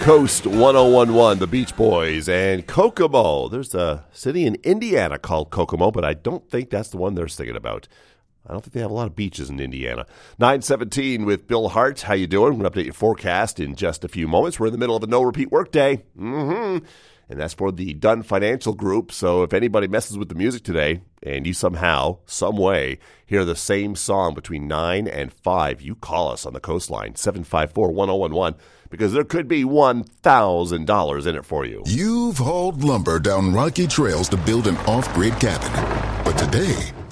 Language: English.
Coast 1011, the Beach Boys, and Kokomo. There's a city in Indiana called Kokomo, but I don't think that's the one they're singing about. I don't think they have a lot of beaches in Indiana. 9:17 with Bill Hart. How you doing? We're going to update your forecast in just a few moments. We're in the middle of a no-repeat workday. And that's for the Dunn Financial Group. So if anybody messes with the music today and you somehow, some way, hear the same song between 9 and 5, you call us on the coastline, 754-1011, because there could be $1,000 in it for you. You've hauled lumber down rocky trails to build an off-grid cabin. But today,